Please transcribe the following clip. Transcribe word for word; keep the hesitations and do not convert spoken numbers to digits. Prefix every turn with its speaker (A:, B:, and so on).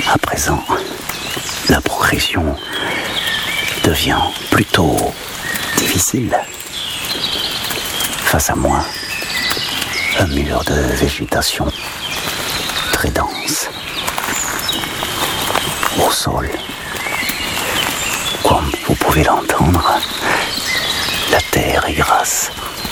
A: À présent, la progression devient plutôt difficile. Face à moi, un mur de végétation très dense. Au sol, comme vous pouvez l'entendre, la terre est grasse.